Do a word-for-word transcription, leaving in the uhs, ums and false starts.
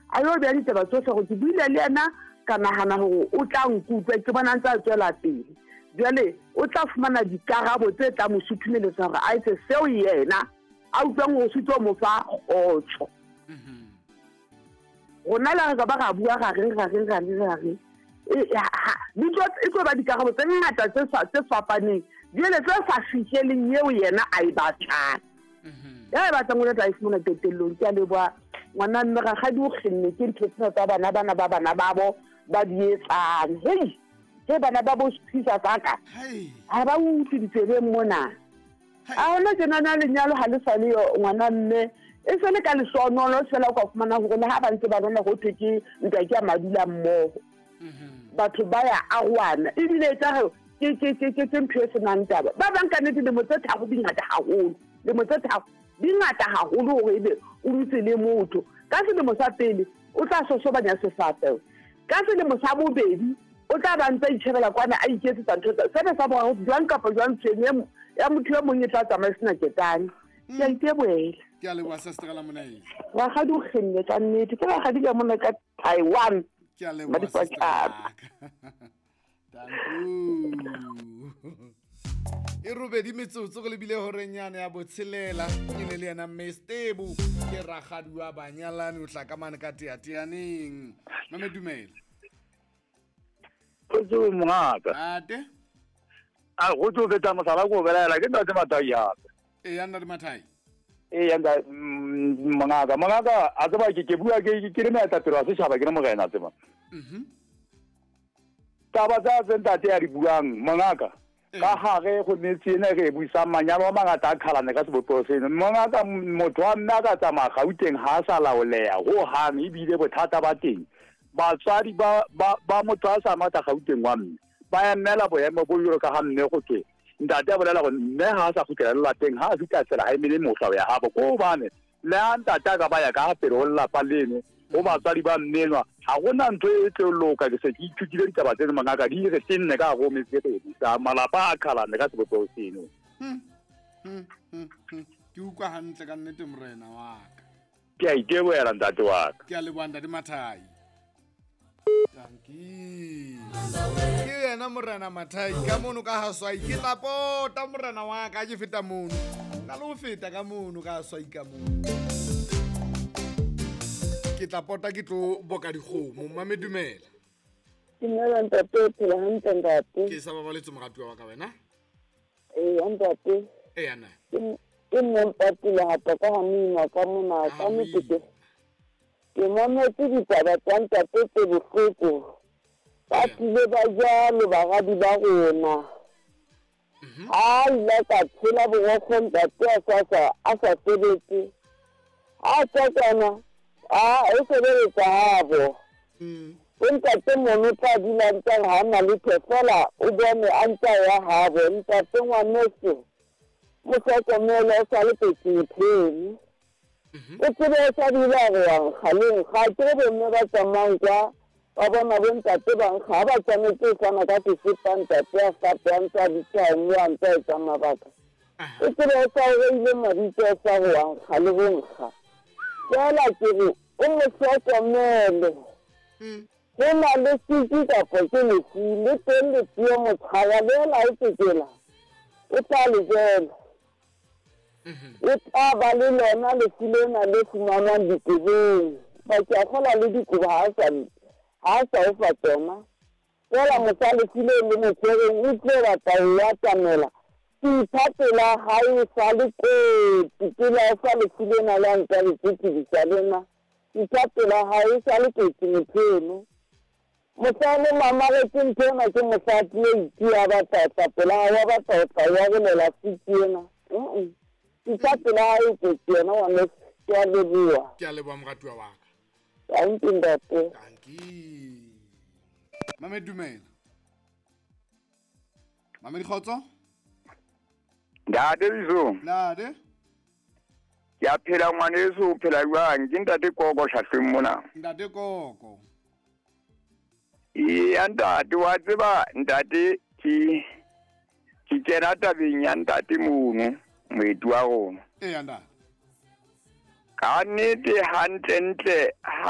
a yo bea ditaba tsohle go ke buile le ena ka nagana gore o tla nkutlwa ke bona ntse a tswela pele jale o tla fumana dikarabo tse tla mo suthumeletsa gore a etse seo yena a utlwang go se tlo mo fa kgotso gona la ga ba ga bua ga re ga re ga re ga re di tlo e tlo ba dikarabo tse ngata tse sa tse fapaneng jale tse sa fitlheleng yeo yena a e batlang ya e batlang go tla e fumana tetellong ke a le bua ngwana mme ga ga di o kgenne ke ntho tsa tsa bana bana ba bana ba bo ba di etsang hei ke bana ba bo sisa tsaka ha ba utlwe ditsebeng mona a ona ke nana lenyalo ha le sa le ngwana mme e se le ka le sonolo se la go fumana go le ha ba ntse ba bona go theke nka ke a madula mmogo batho ba ya a rwana e bile tsa ke ke ke ke ke mphe senang taba ba bang ka nete le motse thago di ngata haholo le motse thago di ngata haholo go ebe o ntse le motho ka se le mo sa pele o tla sosobanya sefape ka se le mo sa bobedi o tla ba ntse itshebela kwana a iketsetsa ntho tsa se sa bona go jwang kapa jwang tshwenye ya motho ya mongwe tla tsamaya sena ketane ke ntse boela ke a le wa sa stela mona e wa ga di kgenne ka nnete ke ga di ka mona ka Taiwan ke a le wa sa stela tanku e robedi metsotso go lebile horenyane ya botshelela ke ne le yena Mestebu ke ragadiwa banyalane o tla ka mane ka teateaneng mame dumela o tso mongaka ate a go tso feta mosala go belela ke ntate mathai ya e ya nna di mathai e ya nda mongaka mongaka a tsaba ke ke bua ke ke re meta tiro se shaba ke re mogena tseba mhm taba tsa ntate ya di buang mongaka ka hare go netsene re buisa manyalo a mangata a khalane ka sebotlo seno mongaka motho wa nna ka tsa magauteng ha sa laolea go hang e bile bothata ba teng batswadi ba ba motho a sa mata gauteng wa mme ba ya nnela boemo bo yoro ka ha mme go ke ntate a bolela go mme ha sa khutela la teng ha se ka tsela ha emile mohlao ya habo ko bane le a ntate ka ba ya ka pero la paleno o batswadi ba mmenwa ha gona ntho e tlo loka ke se ke ithutile ditaba tse mangaka di re tenne ka go me se sa malapa a khalane ka sebotlo seno ke ukwa hantle ka nnete morena wa ka ke a itebela ntate wa ka ke a le banda di mathai tanki ke yena morena mathai ka mono ka haswai ke lapota morena wa ka ke feta mono na le go feta ka mono ka haswai ka mono ke tlapota ke tlo boka dikgomo mame dumela Dumela ntate phela hantle ntate ke sa babaletso mogatiwa wa ka wena eh ntate e yana ke nne mpatile hata ka hamina ka mona ka motete ke mametse ditaba tsa ntate tse bohloko ba tlile ba jalo bagadi ba rona ha ile ka tshela borokgo ntate a sa sebetse a tsakana a e sebeletsa habo ntate mono tla dula ntse ha na le tefela o bone a ntse ya habo ntate ngwaneso mo hlokomele o sa le petipeni o tsebe sa dila go yang kgaleng ga ke bomme ba tsamang kwa ba bona bo ntate ba nkga ba tsametse sana ka sesepa ntate a fapang tsa ditšhae a ntse e tsa mabaka o tsebe sa o ile mabitso sa go yang kgale go nkga fela ke re o mo hlokomele go na le siki kapo ke lefile teng lefio motshaya lela o tekela o tla le jela o tla ba le lona lefile na le fumanang dikobeng ba ke a kgola le dikobo ha a sa o fa tsona fela motsa lefile le motsereng o tle batla ya tsamela ke iphatela ha e sa le koti ke la o fa lefile na le nka le tsekidisa lena iphatela ha e sa le koti motheno mosale mama re ke ntena ke mosadi le itia ba tsa pela wa ba tsa tsa ya bolela fitiena mm tsa pela e ke tsena wa ne ya le bua ke a le bua mogatiwa wa ka ya ntindate tanki mame dumela mame di khotso ntate biso nade ya phela ngwaneso phela jwang ke ntate koko shahleng mona ntate koko ya ntate wa tseba ntate ke ke kena tabeng ya ntate mono moeti wa rona e ya ntate ka nnete hantle ntle